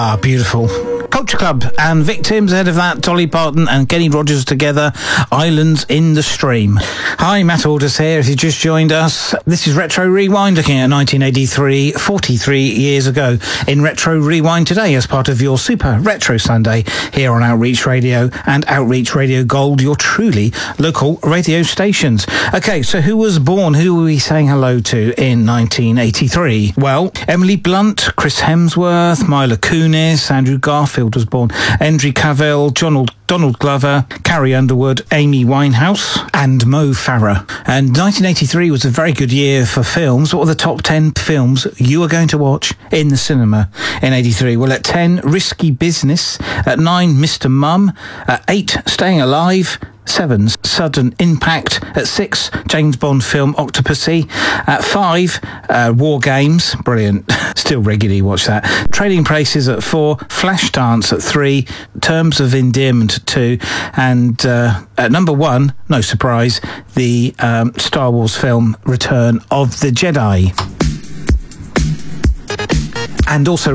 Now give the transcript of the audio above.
Ah, beautiful. Culture Club and Victims. Ahead of that, Dolly Parton and Kenny Rogers together, Islands in the Stream. Hi, Matt Aldous here. If you just joined us, this is Retro Rewind, looking at 1983, 43 years ago in Retro Rewind today as part of your Super Retro Sunday here on Outreach Radio and Outreach Radio Gold, your truly local radio stations. Okay, so who was born? Who were we saying hello to in 1983? Well, Emily Blunt, Chris Hemsworth, Mila Kunis, Andrew Garfield was born, Henry Cavill, Donald Glover, Carrie Underwood, Amy Winehouse and Mo Farah. And 1983 was a very good year for films. What were the top 10 films you were going to watch in the cinema in 83? Well, at 10, Risky Business. At 9, Mr. Mum. At 8, Staying Alive. 7, Sudden Impact. At 6, James Bond film Octopussy. At 5, War Games. Brilliant. Still regularly watch that. Trading Places at 4, Flashdance at 3, Terms of Endearment at 2, and at number 1, no surprise, the Star Wars film Return of the Jedi. And also